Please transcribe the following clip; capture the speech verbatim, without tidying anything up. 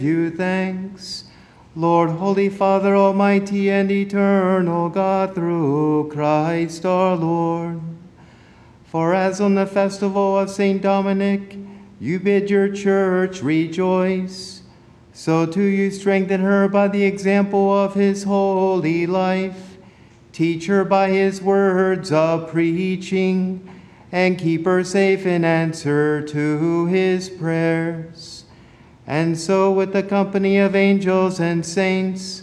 you thanks. Lord, Holy Father, Almighty and eternal God, through Christ our Lord. For as on the festival of Saint Dominic, you bid your church rejoice, so too you strengthen her by the example of his holy life. Teach her by his words of preaching, and keep her safe in answer to his prayers. And so with the company of angels and saints,